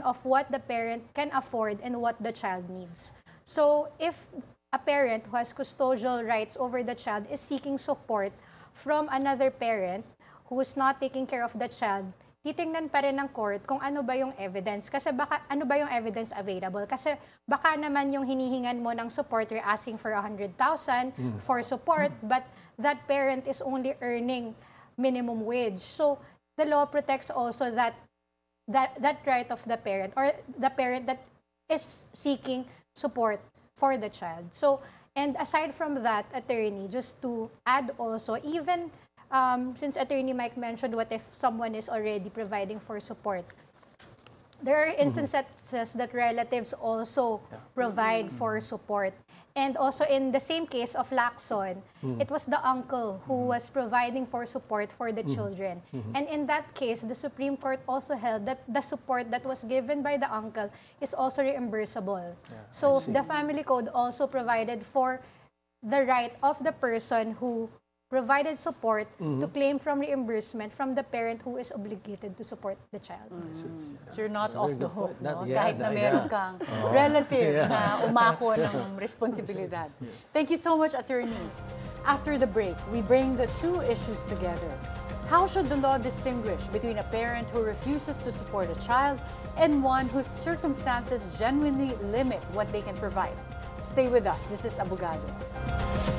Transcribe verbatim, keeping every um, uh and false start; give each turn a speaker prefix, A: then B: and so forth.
A: of what the parent can afford and what the child needs. So if a parent who has custodial rights over the child is seeking support from another parent who is not taking care of the child, titingnan pa rin ng court kung ano ba yung evidence. Kasi baka, ano ba yung evidence available? Kasi baka naman yung hinihingan mo ng support, you're asking for one hundred thousand mm. for support, mm. but that parent is only earning minimum wage. So the law protects also that, that, that right of the parent or the parent that is seeking support for the child. So, and aside from that, attorney, just to add also, even um, since Attorney Mike mentioned what if someone is already providing for support, there are instances mm-hmm. that relatives also yeah. provide mm-hmm. for support. And also in the same case of Lacson, mm-hmm. it was the uncle who mm-hmm. was providing for support for the mm-hmm. children. Mm-hmm. And in that case, the Supreme Court also held that the support that was given by the uncle is also reimbursable. Yeah, so the family code also provided for the right of the person who provided support mm-hmm. to claim from reimbursement from the parent who is obligated to support the child.
B: Mm-hmm. So you're not so off the hook, no?
C: Yeah,
B: kahit na meron
C: yeah.
B: kang
C: oh.
B: relative yeah. na umako ng responsibilidad. Yes. Thank you so much, attorneys. After the break, we bring the two issues together. How should the law distinguish between a parent who refuses to support a child and one whose circumstances genuinely limit what they can provide? Stay with us. This is Abogado.